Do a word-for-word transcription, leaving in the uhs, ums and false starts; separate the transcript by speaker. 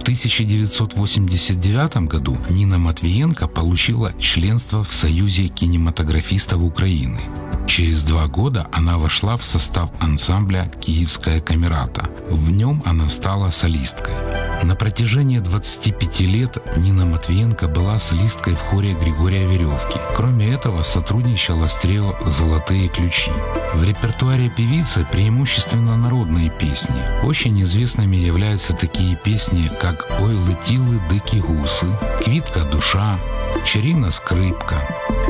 Speaker 1: тысяча девятьсот восемьдесят девятом году Нина Матвиенко получила членство в Союзе кинематографистов Украины. Через два года она вошла в состав ансамбля «Киевская камерата». В нем она стала солисткой. На протяжении двадцати пяти лет Нина Матвиенко была солисткой в хоре Григория Веревки. Кроме этого, сотрудничала с трио «Золотые ключи». В репертуаре певицы преимущественно народные песни. Очень известными являются такие песни, как «Ой летіли дикі гуси», «Квітка душа», «Чарівна скрипка».